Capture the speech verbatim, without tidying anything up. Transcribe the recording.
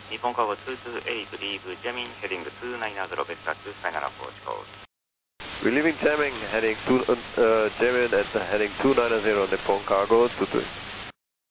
Nippon Cargo two two eight, leave Jamming, heading two nine zero, Vector two final approach code. We're leaving Jamming, heading two, uh, Jamming at heading two nine zero, Nippon Cargo two two.